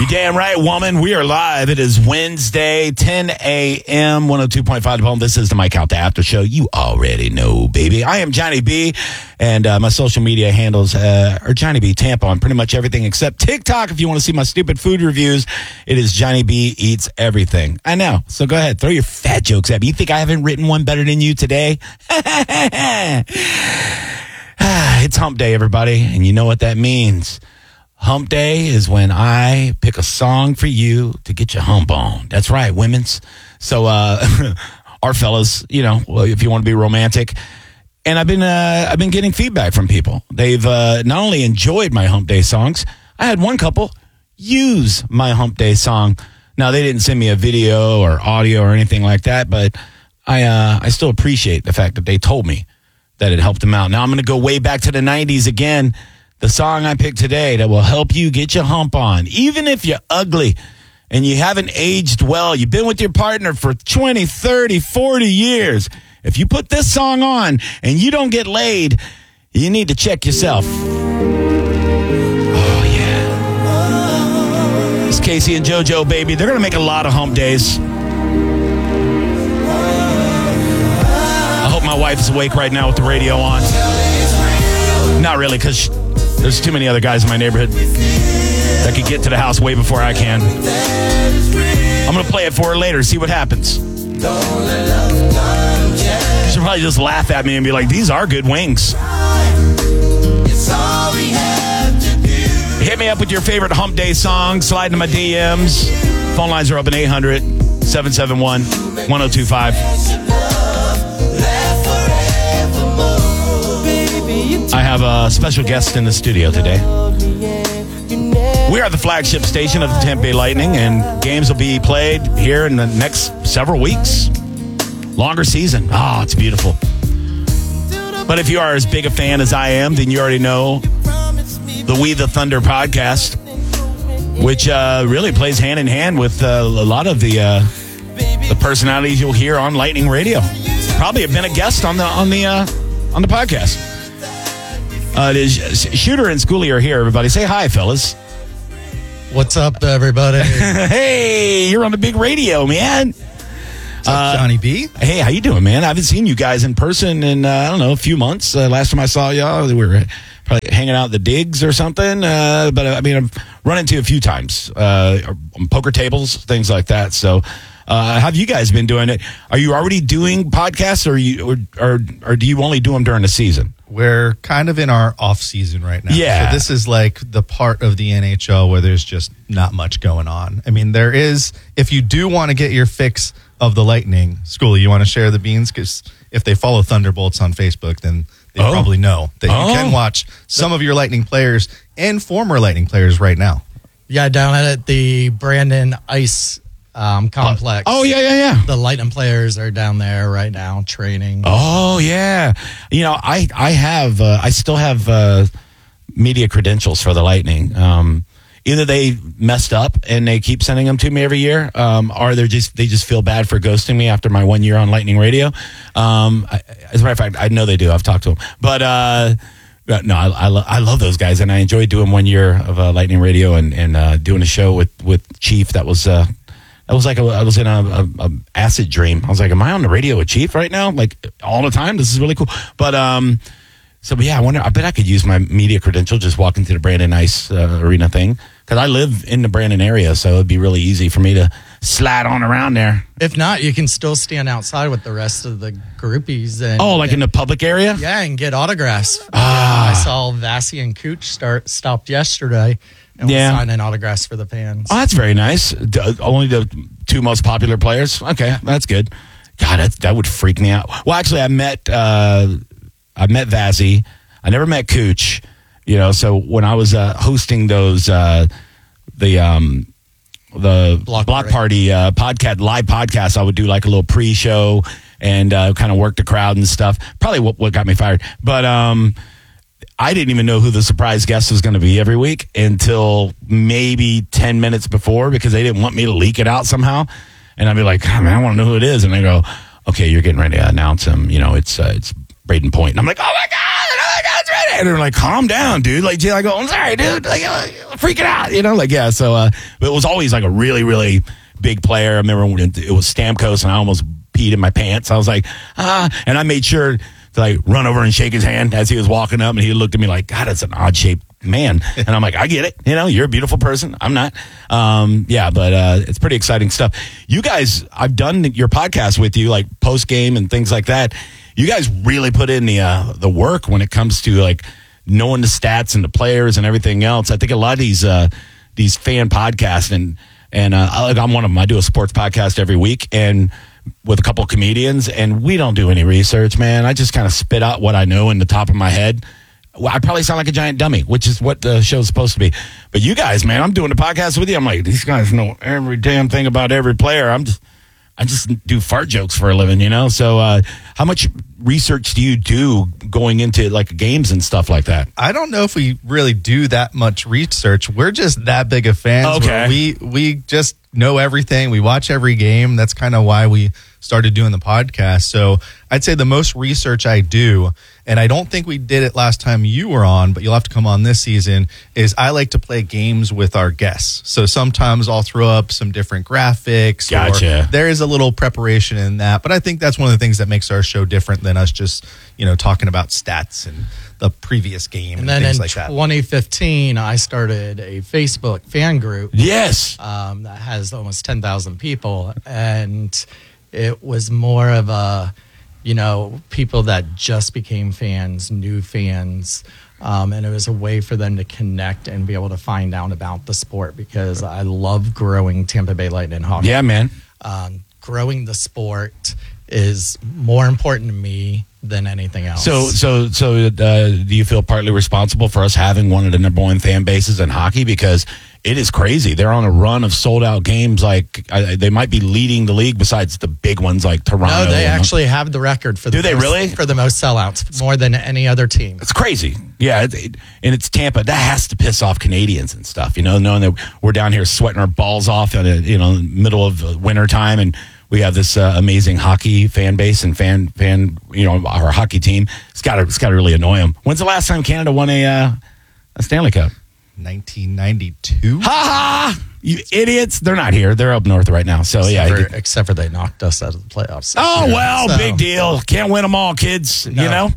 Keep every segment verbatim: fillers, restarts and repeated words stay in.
You're damn right, woman. We are live. It is Wednesday, ten a.m., one oh two point five home. This is the Mike Out the After Show. You already know, baby. I am Johnny B, and uh, my social media handles uh, are Johnny B Tampa on pretty much everything except TikTok. If you want to see my stupid food reviews, it is Johnny B Eats Everything. I know. So go ahead. Throw your fat jokes at me. You think I haven't written one better than you today? It's hump day, everybody, and you know what that means. Hump day is when I pick a song for you to get your hump on. That's right, women's. So, uh, our fellas, you know, if you want to be romantic. And I've been, uh, I've been getting feedback from people. They've uh, not only enjoyed my hump day songs, I had one couple use my hump day song. Now, they didn't send me a video or audio or anything like that, but I, uh, I still appreciate the fact that they told me that it helped them out. Now, I'm going to go way back to the nineties again. The song I picked today that will help you get your hump on. Even if you're ugly and you haven't aged well, you've been with your partner for twenty, thirty, forty years. If you put this song on and you don't get laid, you need to check yourself. Oh, yeah. It's Casey and JoJo, baby. They're going to make a lot of hump days. I hope my wife is awake right now with the radio on. Not really, because there's too many other guys in my neighborhood that could get to the house way before I can. I'm going to play it for her later, see what happens. She'll probably just laugh at me and be like, these are good wings. Hit me up with your favorite hump day song. Slide into my D Ms. Phone lines are open eight hundred, seven seven one, one oh two five. I have a special guest in the studio today. We are the flagship station of the Tampa Bay Lightning, and games will be played here in the next several weeks. Longer season. Ah, oh, it's beautiful. But if you are as big a fan as I am, then you already know the We the Thunder podcast, which uh, really plays hand in hand with uh, a lot of the uh, the personalities you'll hear on Lightning Radio. Probably have been a guest on the on the uh, on the podcast. Uh, it is Shooter and Schoolie are here, everybody. Say hi, fellas. What's up, everybody? Hey, you're on the big radio, man. What's up, Johnny B? Hey, how you doing, man? I haven't seen you guys in person in, uh, I don't know, a few months. Uh, last time I saw y'all, we were probably hanging out at the digs or something. Uh, but, I mean, I've run into you a few times. Uh, on poker tables, things like that. So, uh, how have you guys been doing it? Are you already doing podcasts, or, you, or, or, or do you only do them during the season? We're kind of in our off season right now. Yeah. So this is like the part of the N H L where there's just not much going on. I mean, there is, if you do want to get your fix of the Lightning, Schoolie, you want to share the beans? Because if they follow Thunderbolts on Facebook, then they oh. probably know that oh. you can watch some of your Lightning players and former Lightning players right now. Yeah, down at the Brandon Ice um, complex. Oh, yeah, yeah, yeah. The Lightning players are down there right now training. Oh, yeah. You know, I, I have, uh, I still have uh, media credentials for the Lightning. Um, either they messed up and they keep sending them to me every year, um, or they're just, they just feel bad for ghosting me after my one year on Lightning Radio. Um, I, as a matter of fact, I know they do. I've talked to them. But, uh, no, I, I, lo- I love those guys, and I enjoyed doing one year of uh, Lightning Radio and, and uh, doing a show with, with Chief that was... Uh, I was like, a, I was in a, a, a acid dream. I was like, am I on the radio with Chief right now? Like all the time? This is really cool. But, um, so but yeah, I wonder, I bet I could use my media credential just walking to the Brandon Ice uh, arena thing. Cause I live in the Brandon area. So it'd be really easy for me to slide on around there. If not, you can still stand outside with the rest of the groupies. And, oh, like in the public area? Yeah. And get autographs. Ah. Yeah, I saw Vasi and Cooch start, stopped yesterday. And yeah. we'll sign in autographs for the fans. Oh, that's very nice. D- only the two most popular players. Okay, that's good. God, that, that would freak me out. Well, actually, I met uh, I met Vasi. I never met Cooch. You know, so when I was uh, hosting those uh, the um, the Block, Block Party uh, podcast live podcast, I would do like a little pre-show and uh, kind of work the crowd and stuff. Probably what, what got me fired, but. Um, I didn't even know who the surprise guest was going to be every week until maybe ten minutes before, because they didn't want me to leak it out somehow. And I'd be like, oh, man, I want to know who it is. And they go, okay, you're getting ready to announce him. You know, it's uh, it's Braden Point. And I'm like, oh, my God, I my God, it's ready. And they're like, calm down, dude. Like, I go, I'm sorry, dude. Like, uh, freaking out, you know? Like, yeah. So, uh, but it was always like a really, really big player. I remember when it was Stamkos and I almost peed in my pants. I was like, ah, and I made sure to like run over and shake his hand as he was walking up, and he looked at me like, God, that's an odd shaped man. And I'm like, I get it. You know, you're a beautiful person. I'm not. Um, yeah, but uh, it's pretty exciting stuff. You guys, I've done your podcast with you, like post game and things like that. You guys really put in the uh, the work when it comes to like knowing the stats and the players and everything else. I think a lot of these uh, these fan podcasts and and uh, I'm one of them. I do a sports podcast every week and with a couple of comedians, and we don't do any research, man. I just kind of spit out what I know in the top of my head. Well, I probably sound like a giant dummy, which is what the show's supposed to be. But you guys, man, I'm doing a podcast with you. I'm like, these guys know every damn thing about every player. I'm just, I just do fart jokes for a living, you know? So uh, how much research do you do going into like games and stuff like that? I don't know if we really do that much research. We're just that big of fans. Okay. Where we, we just know everything. We watch every game. That's kind of why we started doing the podcast. So I'd say the most research I do, and I don't think we did it last time you were on, but you'll have to come on this season, is I like to play games with our guests. So sometimes I'll throw up some different graphics. Gotcha. Or there is a little preparation in that, but I think that's one of the things that makes our show different than us just, you know, talking about stats and the previous game and, And then things in like that. twenty fifteen, I started a Facebook fan group Yes. um, that has almost ten thousand people. And it was more of a, you know, people that just became fans, new fans. Um, and it was a way for them to connect and be able to find out about the sport, because I love growing Tampa Bay Lightning hockey. Yeah, man. Um, growing the sport is more important to me than anything else. So, so, so, uh, do you feel partly responsible for us having one of the number one fan bases in hockey? Because it is crazy. They're on a run of sold out games. Like uh, they might be leading the league besides the big ones like Toronto. No, they and, actually have the record for the Do they most, really? for the most sellouts, more than any other team. It's crazy. Yeah, it, it, and it's Tampa. That has to piss off Canadians and stuff, you know, knowing that we're down here sweating our balls off in a, you know, middle of winter time, and we have this uh, amazing hockey fan base and fan fan, you know, our hockey team. It's got to it's got to really annoy them. When's the last time Canada won a uh, a Stanley Cup? nineteen ninety-two. Ha ha! You idiots! They're not here. They're up north right now. So Except yeah. for, except for they knocked us out of the playoffs. this Oh year. well, So, big deal. Can't win them all, kids. You No. know.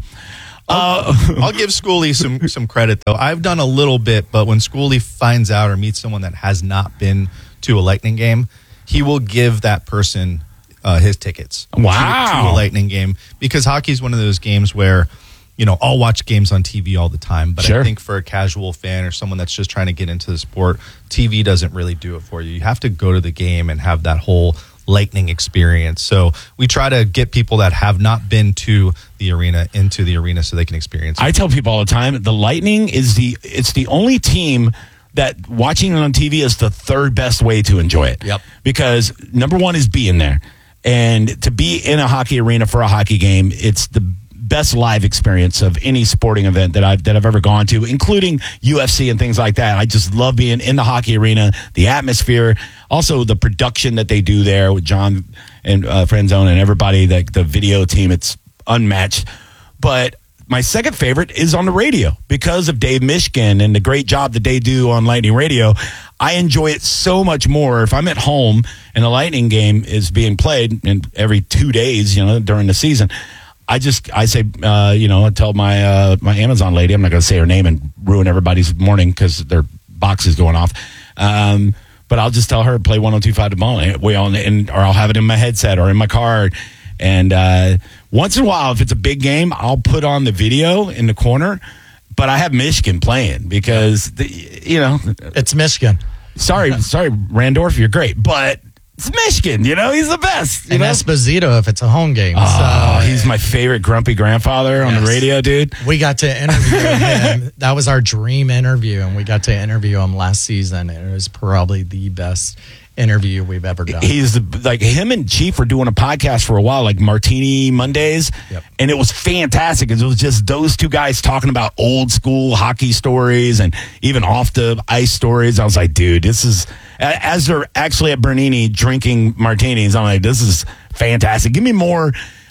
Uh, I'll give Schoolie some some credit though. I've done a little bit, but when Schoolie finds out or meets someone that has not been to a Lightning game, he will give that person uh, his tickets to- Wow. to, a Lightning game, because hockey is one of those games where, you know, I'll watch games on T V all the time, but Sure. I think for a casual fan or someone that's just trying to get into the sport, T V doesn't really do it for you. You have to go to the game and have that whole Lightning experience. So we try to get people that have not been to the arena into the arena so they can experience it. I tell people all the time, the Lightning is the it's the only team that watching it on T V is the third best way to enjoy it. Yep. Because number one is being there, and to be in a hockey arena for a hockey game, it's the best live experience of any sporting event that I've that I've ever gone to, including U F C and things like that. I just love being in the hockey arena, the atmosphere, also the production that they do there with John and uh, Friendzone and everybody, that the video team. It's unmatched. But my second favorite is on the radio because of Dave Mishkin and the great job that they do on Lightning Radio. I enjoy it so much more if I'm at home and the Lightning game is being played in every two days, you know, during the season. I just, I say, uh, you know, I tell my uh, my Amazon lady, I'm not going to say her name and ruin everybody's morning because their box is going off. Um, but I'll just tell her, play one oh two point five The Ball, we all, and, or I'll have it in my headset or in my car. And uh, once in a while, if it's a big game, I'll put on the video in the corner. But I have Michigan playing because, the, you know. It's Michigan. Sorry, sorry, Randorf, you're great. But it's Michigan, you know, he's the best. You And know? Esposito if it's a home game. Oh, so, he's my favorite grumpy grandfather on the Yes. radio, dude. We got to interview him. That was our dream interview, and we got to interview him last season. And it was probably the best interview we've ever done. He's the, like him and Chief were doing a podcast for a while, like Martini Mondays, Yep. and it was fantastic. It was just those two guys talking about old school hockey stories and even off the ice stories. I was like, dude, this is a- as they're actually at Bernini drinking martinis. I'm like, this is fantastic. Give me more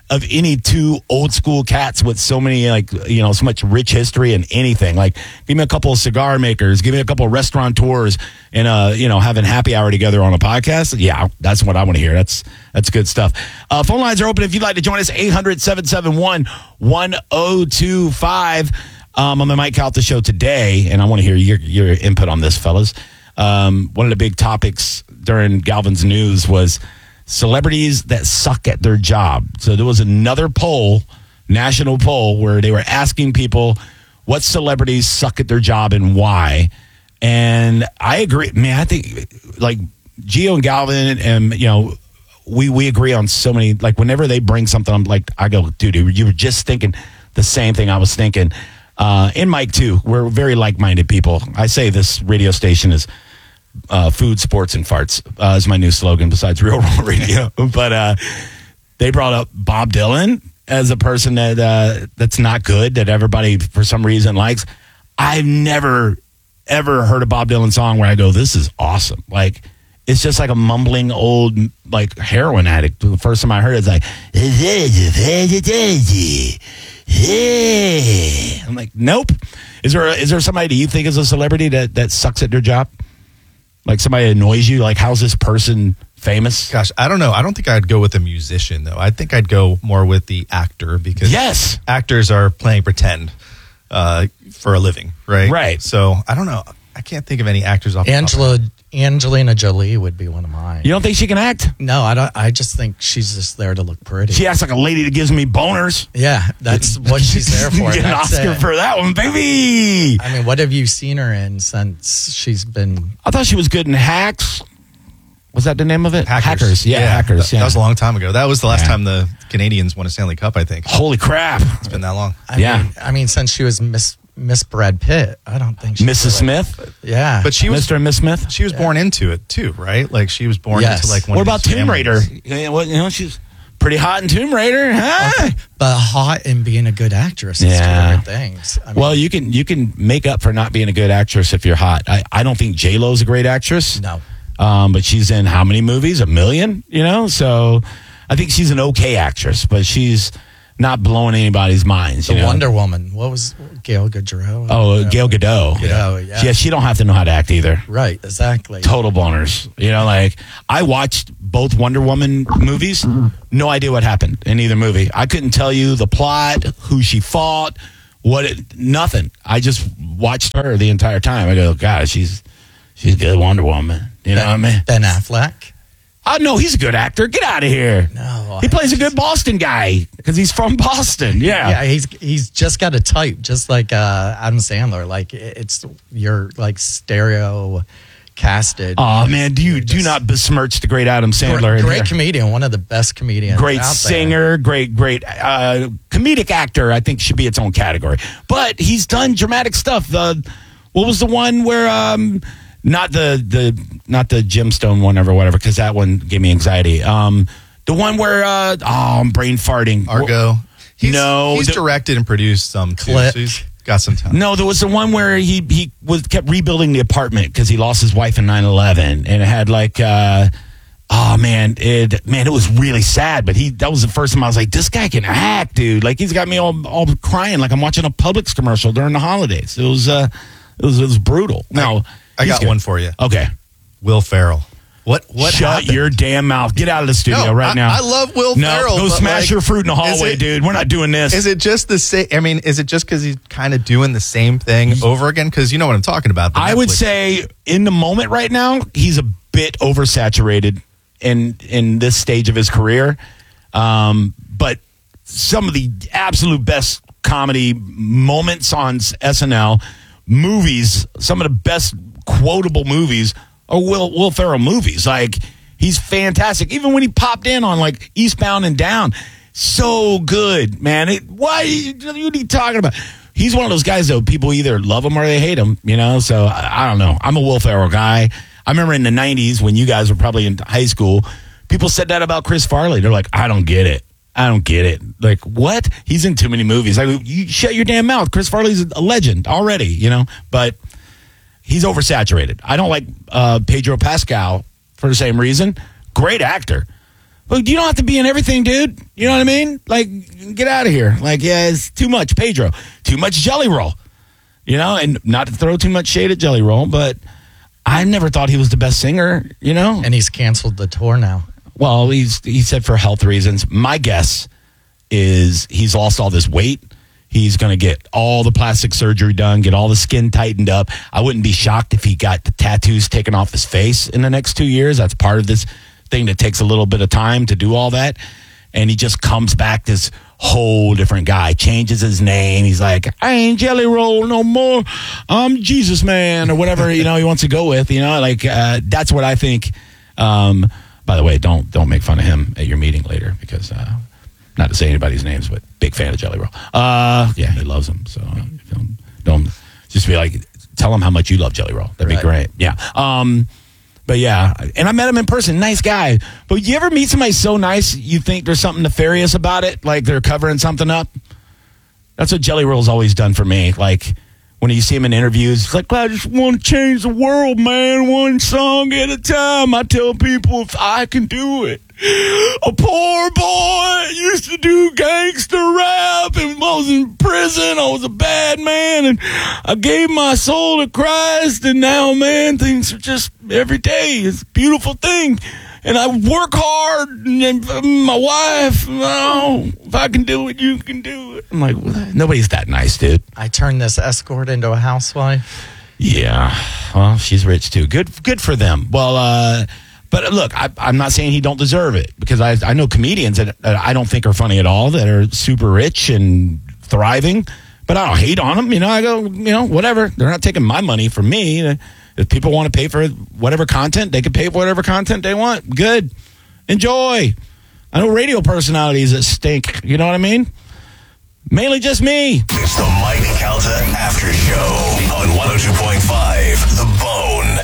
of any two old school cats with so many, like, you know, so much rich history and anything. Like, give me a couple of cigar makers, give me a couple of restaurateurs, and, uh, you know, having happy hour together on a podcast. Yeah, that's what I want to hear. That's that's good stuff. Uh, phone lines are open if you'd like to join us, eight hundred, seven seven one, one oh two five. Um, I'm the Mike Calta Show today, and I want to hear your, your input on this, fellas. Um, one of the big topics during Galvin's News was celebrities that suck at their job. So there was another poll, national poll, where they were asking people what celebrities suck at their job and why. And I agree. Man, I think like Gio and Galvin, and you know, we we agree on so many. Like whenever they bring something, I'm like, I go, dude, you were just thinking the same thing I was thinking. Uh, and Mike too. We're very like-minded people. I say this radio station is Uh, food, sports, and farts uh, is my new slogan besides Real Raw Radio. But uh, they brought up Bob Dylan as a person that uh, that's not good, that everybody for some reason likes. I've never, ever heard a Bob Dylan song where I go, this is awesome. Like, it's just like a mumbling old, like, heroin addict. The first time I heard it, it's like, I'm like, nope. Is there, is there somebody that you think is a celebrity that, that sucks at their job? Like somebody annoys you? Like, how's this person famous? Gosh, I don't know. I don't think I'd go with a musician, though. I think I'd go more with the actor because yes, actors are playing pretend uh, for a living, right? Right. So I don't know. I can't think of any actors off the top of my Angela head. Angelina Jolie would be one of mine. You don't think she can act? No, I don't. I just think she's just there to look pretty. She acts like a lady that gives me boners. Yeah, that's what she's there for. Get an That's Oscar it. for that one, baby. I mean, what have you seen her in since she's been? I thought she was good in Hacks. Was that the name of it? Hackers. Yeah, Hackers. That, Yeah. that was a long time ago. That was the last Yeah. time the Canadians won a Stanley Cup, I think. Holy crap. It's been that long. I Yeah. mean, I mean, since she was Miss Miss Brad Pitt, I don't think she's Missus really- Smith? Yeah, But she was Mister and Miss Smith? she was born into it too, right? Like she was born Yes. into like one What of about these Tomb Raider? families. You know, you know, she's pretty hot in Tomb Raider, huh? but hot and being a good actress is Yeah. two different things. I mean, Well, you can you can make up for not being a good actress if you're hot. I, I don't think J Lo's a great actress. no. Um, but she's in how many movies? A million, you know? So I think she's an okay actress, but she's not blowing anybody's minds. The you know? Wonder Woman. What was Gail Gadot? Oh, uh, Gail Gadot. Gadot, yeah. yeah. She don't have to know how to act either. Right, exactly. Total boners. You know, like I watched both Wonder Woman movies. No idea what happened in either movie. I couldn't tell you the plot, who she fought, what it, nothing. I just watched her the entire time. I go, God, she's she's a good Wonder Woman. You know what I mean? Ben Affleck. Oh, no, he's a good actor. Get out of here. No, He plays a good Boston guy because he's from Boston. Yeah. Yeah, he's he's just got a type, just like uh, Adam Sandler. Like it's you're like stereo casted. Oh, man, do you do not besmirch the great Adam Sandler. great, in great here. comedian, one of the best comedians. Great out there. singer, great, great uh, comedic actor. I think should be its own category. But he's done dramatic stuff. The what was the one where um, not the the not the gemstone one or whatever because that one gave me anxiety. Um, the one where uh, oh, I'm brain farting. Argo. He's, No, he's the- directed and produced some too. Click. So he's got some time. No, there was the one where he he was kept rebuilding the apartment because he lost his wife in nine eleven, and it had like, uh, oh man, it man, it was really sad. But he that was the first time I was like, this guy can act, dude. Like he's got me all all crying, like I'm watching a Publix commercial during the holidays. It was uh, it was it was brutal. No, I he's got good. one for you. Okay, Will Ferrell. What? What? shut happened? your damn mouth. Get out of the studio No, right I- now. I love Will no, Ferrell, Go but, smash like, your fruit in the is hallway, it- dude. We're not doing this. Is it just the same? I mean, is it just because he's kind of doing the same thing over again? Because you know what I'm talking about. the I would Netflix- say in the moment right now, he's a bit oversaturated in in this stage of his career. Um, but some of the absolute best comedy moments on S N L, movies, some of the best quotable movies are Will Will Ferrell movies. Like he's fantastic. Even when he popped in on like Eastbound and Down, so good, man. It, why what are you talking about? He's one of those guys though. People either love him or they hate him. You know, so I, I don't know. I'm a Will Ferrell guy. I remember in the nineties when you guys were probably in high school, people said that about Chris Farley. They're like, I don't get it. I don't get it. Like, what? He's in too many movies. Like, you shut your damn mouth. Chris Farley's a legend already, you know, but he's oversaturated. I don't like uh, Pedro Pascal for the same reason. Great actor, Well, you don't have to be in everything, dude. You know what I mean? Like, get out of here. Like, yeah, it's too much Pedro. Too much Jelly Roll. You know, and not to throw too much shade at Jelly Roll, but I never thought he was the best singer, you know? And he's canceled the tour now. Well, he's he said for health reasons. My guess is he's lost all this weight. He's going to get all the plastic surgery done, get all the skin tightened up. I wouldn't be shocked if he got the tattoos taken off his face in the next two years. That's part of this thing that takes a little bit of time to do all that. And he just comes back this whole different guy, changes his name. He's like, I ain't Jelly Roll no more. I'm Jesus Man, or whatever, you know, he wants to go with, you know, like, uh, that's what I think. Um, by the way, don't, don't make fun of him at your meeting later, because, uh, not to say anybody's names, but big fan of Jelly Roll. Uh, yeah, he loves him. So don't, don't just be like, tell him how much you love Jelly Roll. That'd Right. be great. Yeah. Um, But yeah, and I met him in person. Nice guy. But you ever meet somebody so nice you think there's something nefarious about it? Like they're covering something up? That's what Jelly Roll's always done for me. Like when you see him in interviews, it's like, I just want to change the world, man. One song at a time. I tell people if I can do it. A poor boy used to do gangster rap, and I was in prison. I was a bad man, and I gave my soul to Christ, and now, man, things are just every day. It's a beautiful thing. And I work hard, and my wife, oh, if I can do it, you can do it. I'm like, well, nobody's that nice, dude. I turned this escort into a housewife. Yeah, well, she's rich too. Good, good for them. Well, uh, but look, I, I'm not saying he don't deserve it, because I I know comedians that, that I don't think are funny at all that are super rich and thriving, but I don't hate on them. You know, I go, you know, whatever. They're not taking my money from me. If people want to pay for whatever content, they can pay for whatever content they want. Good, enjoy. I know radio personalities that stink. You know what I mean? Mainly just me. It's the Mike Calta After Show on one oh two point five The Bone.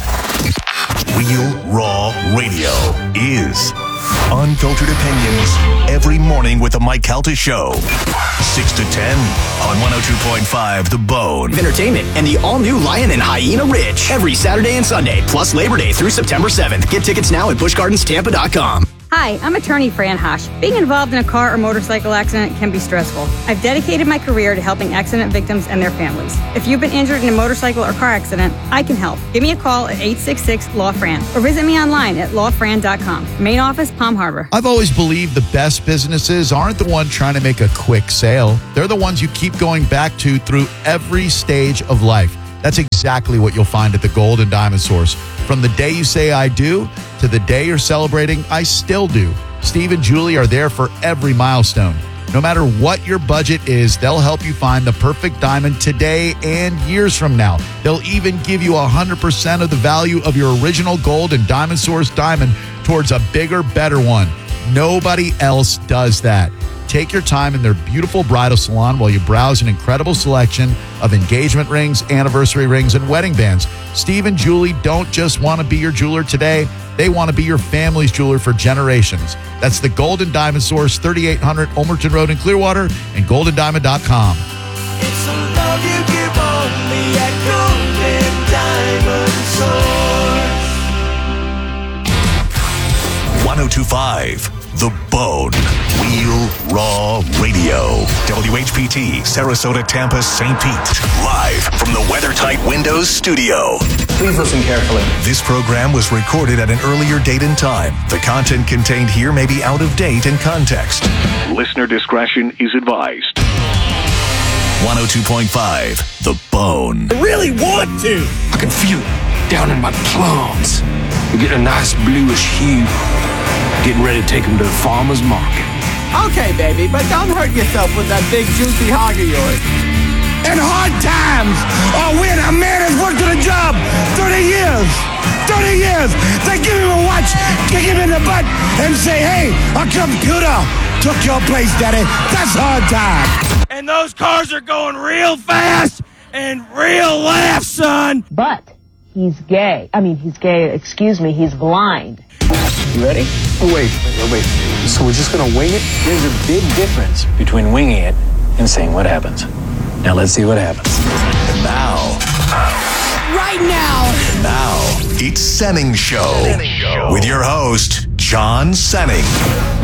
Real Raw Radio is unfiltered opinions every morning with the Mike Calta Show. six to ten on one oh two point five The Bone. Entertainment and the all-new Lion and Hyena Ridge every Saturday and Sunday, plus Labor Day through September seventh. Get tickets now at busch gardens tampa dot com. Hi, I'm attorney Fran Hosh. Being involved in a car or motorcycle accident can be stressful. I've dedicated my career to helping accident victims and their families. If you've been injured in a motorcycle or car accident, I can help. Give me a call at eight six six, L A W, F R A N or visit me online at law fran dot com. Main office, Palm Harbor. I've always believed the best businesses aren't the one trying to make a quick sale. They're the ones you keep going back to through every stage of life. That's exactly what you'll find at the Gold and Diamond Source. From the day you say I do to the day you're celebrating, I still do. Steve and Julie are there for every milestone. No matter what your budget is, they'll help you find the perfect diamond today and years from now. They'll even give you one hundred percent of the value of your original Gold and Diamond Source diamond towards a bigger, better one. Nobody else does that. Take your time in their beautiful bridal salon while you browse an incredible selection of engagement rings, anniversary rings, and wedding bands. Steve and Julie don't just want to be your jeweler today. They want to be your family's jeweler for generations. That's the Gold and Diamond Source, thirty-eight hundred Omerton Road in Clearwater, and golden diamond dot com. It's a love you give only at Golden Diamond Source. one oh two point five The Bone. Real Raw Radio. W H P T, Sarasota, Tampa, Saint Pete. Live from the WeatherTight Windows studio. Please listen carefully. This program was recorded at an earlier date and time. The content contained here may be out of date in context. Listener discretion is advised. one oh two point five The Bone. I really want to. I can feel it down in my plums. We're getting a nice bluish hue. Getting ready to take them to the farmer's market. Okay, baby, but don't hurt yourself with that big juicy hog of yours. In hard times, or when a man has worked at a job thirty years, thirty years, they give him a watch, kick him in the butt, and say, hey, a computer took your place, daddy. That's hard time. And those cars are going real fast and real laugh, son. But he's gay. I mean, he's gay, excuse me, he's blind. You ready? Oh, wait, wait, wait. So we're just going to wing it? There's a big difference between winging it and saying what happens. Now let's see what happens. And now. Right now. Now, it's Senning Show. Senning Show. With your host, John Senning.